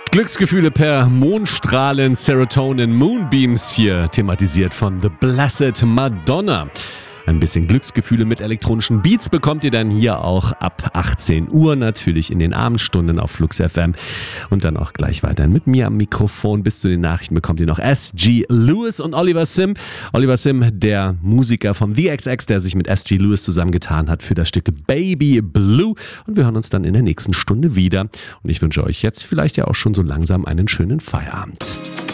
Glücksgefühle per Mondstrahlen, Serotonin, Moonbeams hier thematisiert von The Blessed Madonna. Ein bisschen Glücksgefühle mit elektronischen Beats bekommt ihr dann hier auch ab 18 Uhr natürlich in den Abendstunden auf Flux FM und dann auch gleich weiterhin mit mir am Mikrofon. Bis zu den Nachrichten bekommt ihr noch S.G. Lewis und Oliver Sim. Oliver Sim, der Musiker von The XX, der sich mit S.G. Lewis zusammengetan hat für das Stück Baby Blue. Und wir hören uns dann in der nächsten Stunde wieder. Und ich wünsche euch jetzt vielleicht ja auch schon so langsam einen schönen Feierabend.